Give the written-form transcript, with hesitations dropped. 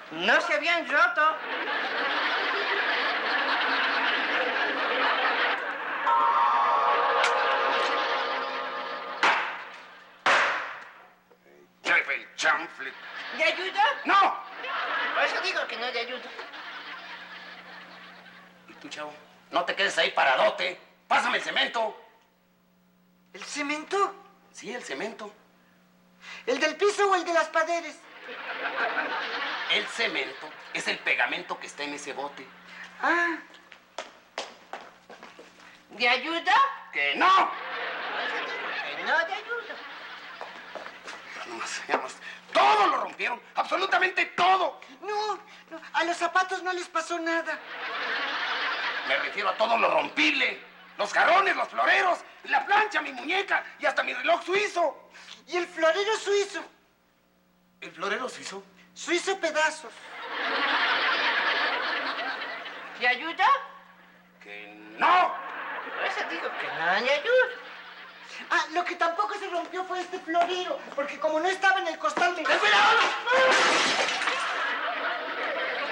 No se habían roto. Lleve el chanfle. ¿Le ayudo? ¡No! Por eso digo que no le ayudo. ¿Y tú, chavo? No te quedes ahí paradote. Pásame el cemento. ¿El cemento? Sí, el cemento. ¿El del piso o el de las paredes? El cemento es el pegamento que está en ese bote. Ah. ¿Le ayudo? ¡Que no! Por eso digo que no le ayudo. Nomás, todo lo rompieron, absolutamente todo. No, a los zapatos no les pasó nada. Me refiero a todo lo rompible. Los jarrones, los floreros, la plancha, mi muñeca y hasta mi reloj suizo. ¿Y el florero suizo? ¿El florero suizo? Suizo pedazos. ¿Le ayudo? ¡Que no! Por eso digo que no le ayudo. Ah, lo que tampoco se rompió fue este florero, porque como no estaba en el costal de... ¡Ten cuidado!